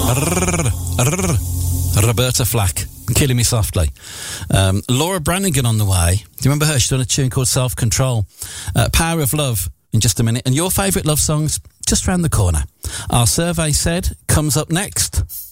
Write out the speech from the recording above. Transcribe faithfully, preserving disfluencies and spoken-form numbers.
Roberta Flack, Killing Me Softly. Um, Laura Branigan on the way. Do you remember her? She's done a tune called Self Control. Uh, Power of Love in just a minute. And your favourite love songs just round the corner. Our survey said comes up next.